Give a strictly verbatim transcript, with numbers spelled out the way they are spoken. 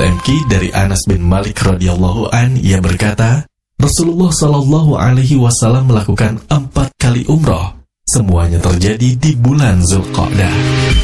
M Q dari Anas bin Malik radhiyallahu an, ia berkata, Rasulullah Shallallahu Alaihi Wasallam melakukan empat kali umroh. Semuanya terjadi di bulan Zulqa'dah.